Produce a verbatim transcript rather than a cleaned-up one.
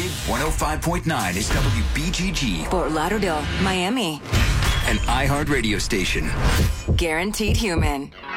Big one oh five point nine is W B G G. Fort Lauderdale, Miami. An iHeart radio station. Guaranteed human.